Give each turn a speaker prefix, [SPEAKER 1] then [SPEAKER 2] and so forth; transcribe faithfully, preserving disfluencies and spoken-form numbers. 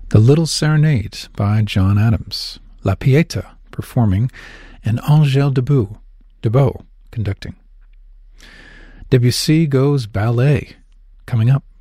[SPEAKER 1] The Little Serenade by John Adams. La Pieta performing, and Angèle Debout, Debout conducting. Debussy Goes Ballet coming up.